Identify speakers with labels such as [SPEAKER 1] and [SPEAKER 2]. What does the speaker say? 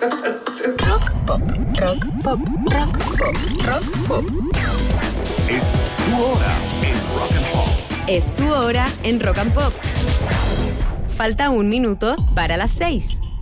[SPEAKER 1] Rock pop, rock pop, rock pop, rock pop.
[SPEAKER 2] Es tu hora en Rock and Pop.
[SPEAKER 3] Es tu hora en Rock and Pop. Falta un minuto para las 6.